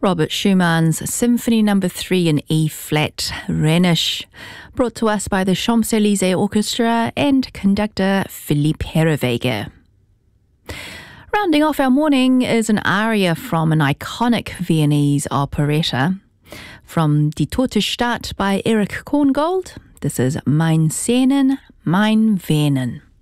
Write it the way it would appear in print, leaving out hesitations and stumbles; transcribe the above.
Robert Schumann's Symphony No. 3 in E-flat, Rhenish, brought to us by the Champs-Élysées Orchestra and conductor Philippe Herreweghe. Rounding off our morning is an aria from an iconic Viennese operetta. From Die Tote Stadt by Erich Korngold, this is Mein Szenen, mein Venen.